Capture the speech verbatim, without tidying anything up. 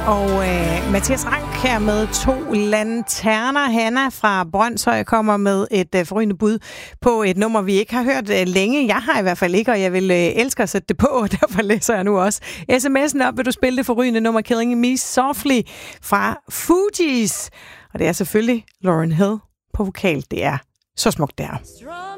Og øh, Mathias Rank her med to lanterner. Hanna fra Brønshøj kommer med et øh, forrygende bud på et nummer, vi ikke har hørt øh, længe. Jeg har i hvert fald ikke, og jeg vil øh, elske at sætte det på, og derfor læser jeg nu også sms'en op. Vil du spille det forrygende nummer Killing Me Softly fra Fugees? Og det er selvfølgelig Lauryn Hill på vokal. Det er så smukt der.